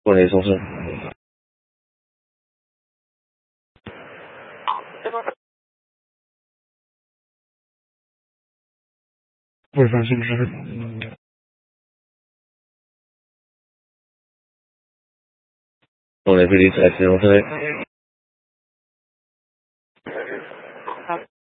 过来从事。违反性质。过来这里采取用